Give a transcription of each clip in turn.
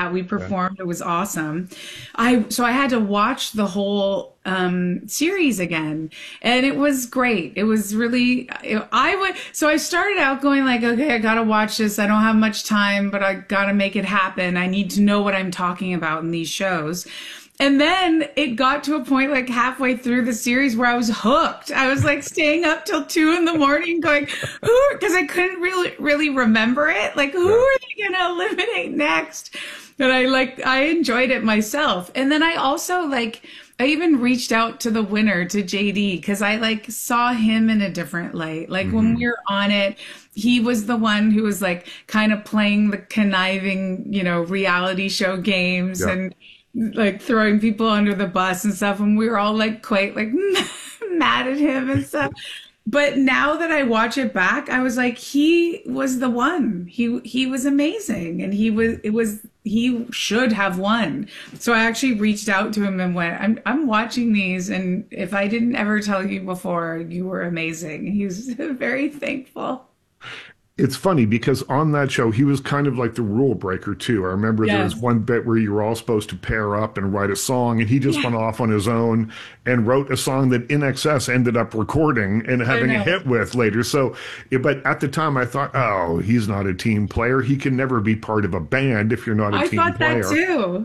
we performed. Yeah. It was awesome. So I had to watch the whole series again, and it was great. It was really, so I started out going like, okay, I gotta watch this. I don't have much time, but I gotta make it happen. I need to know what I'm talking about in these shows. And then it got to a point like halfway through the series where I was hooked. I was like staying up till 2 a.m. going, because I couldn't really remember it. Like, who are they going to eliminate next? But I enjoyed it myself. And then I also I even reached out to the winner, to JD, because I saw him in a different light. Like when we were on it, he was the one who was kind of playing the conniving, reality show games and throwing people under the bus and stuff, and we were all quite mad at him and stuff. But now that I watch it back, I was like, he was the one. He was amazing, and he should have won. So I actually reached out to him and went, I'm watching these, and if I didn't ever tell you before, you were amazing. He was very thankful. It's funny because on that show, he was kind of like the rule breaker, too. I remember there was one bit where you were all supposed to pair up and write a song, and he just went off on his own and wrote a song that INXS ended up recording and having a hit with later. So, but at the time, I thought, oh, he's not a team player. He can never be part of a band if you're not a team player. I thought that, too.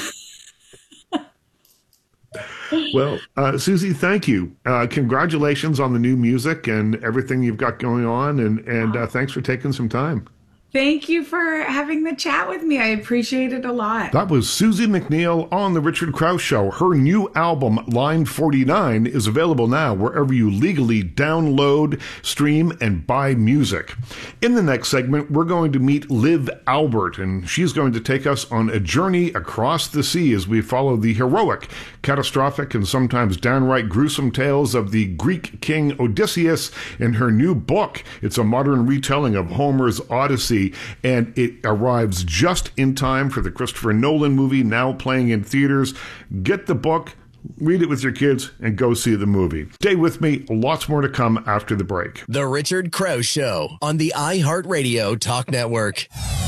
Well, Susie, thank you. Congratulations on the new music and everything you've got going on, and thanks for taking some time. Thank you for having the chat with me. I appreciate it a lot. That was Susie McNeil on The Richard Crouse Show. Her new album, Line 49, is available now wherever you legally download, stream, and buy music. In the next segment, we're going to meet Liv Albert, and she's going to take us on a journey across the sea as we follow the heroic, catastrophic, and sometimes downright gruesome tales of the Greek king Odysseus in her new book. It's a modern retelling of Homer's Odyssey, and it arrives just in time for the Christopher Nolan movie now playing in theaters. Get the book, read it with your kids, and go see the movie. Stay with me. Lots more to come after the break. The Richard Crouse Show on the iHeartRadio Talk Network.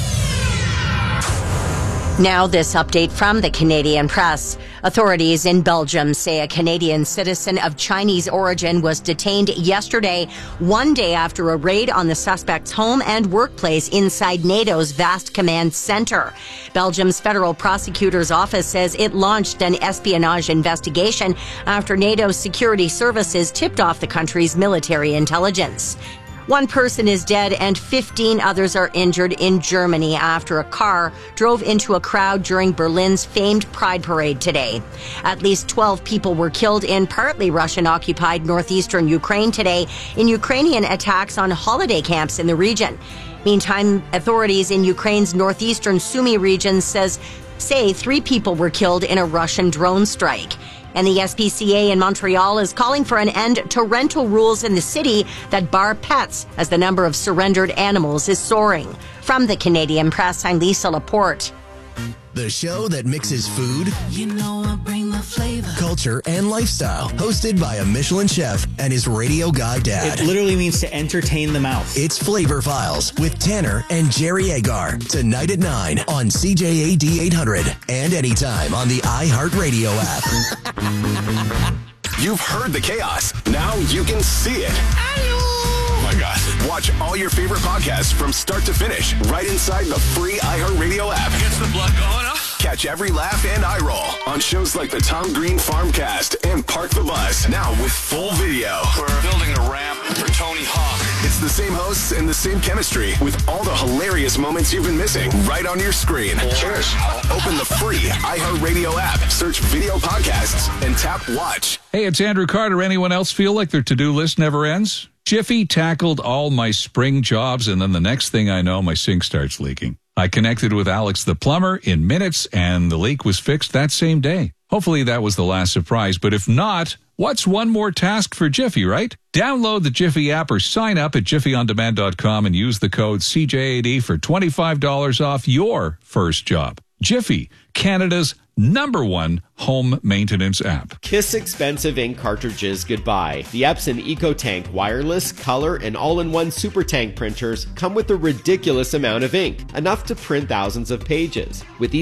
Now this update from the Canadian Press. Authorities in Belgium say a Canadian citizen of Chinese origin was detained yesterday, one day after a raid on the suspect's home and workplace inside NATO's vast command center. Belgium's federal prosecutor's office says it launched an espionage investigation after NATO's security services tipped off the country's military intelligence. One person is dead and 15 others are injured in Germany after a car drove into a crowd during Berlin's famed Pride Parade today. At least 12 people were killed in partly Russian-occupied northeastern Ukraine today in Ukrainian attacks on holiday camps in the region. Meantime, authorities in Ukraine's northeastern Sumy region say 3 people were killed in a Russian drone strike. And the SPCA in Montreal is calling for an end to rental rules in the city that bar pets as the number of surrendered animals is soaring. From the Canadian Press, I'm Lisa Laporte. The show that mixes food, I bring the flavor, culture, and lifestyle. Hosted by a Michelin chef and his radio guy dad. It literally means to entertain the mouth. It's Flavor Files with Tanner and Jerry Agar. Tonight at 9 on CJAD 800 and anytime on the iHeartRadio app. You've heard the chaos. Now you can see it. Oh my God. Watch all your favorite podcasts from start to finish right inside the free iHeartRadio app. Gets the blood going, huh? Catch every laugh and eye roll on shows like the Tom Green Farmcast and Park the Bus. Now with full video. We're building a ramp for Tony Hawk. It's the same hosts and the same chemistry with all the hilarious moments you've been missing right on your screen. Cheers. Open the free iHeartRadio app, search video podcasts, and tap watch. Hey, it's Andrew Carter. Anyone else feel like their to-do list never ends? Jiffy tackled all my spring jobs, and then the next thing I know, my sink starts leaking. I connected with Alex the plumber in minutes, and the leak was fixed that same day. Hopefully that was the last surprise, but if not, what's one more task for Jiffy, right? Download the Jiffy app or sign up at jiffyondemand.com and use the code CJAD for $25 off your first job. Jiffy, Canada's #1 home maintenance app. Kiss expensive ink cartridges goodbye. The Epson EcoTank wireless, color, and all-in-one super tank printers come with a ridiculous amount of ink, enough to print thousands of pages. With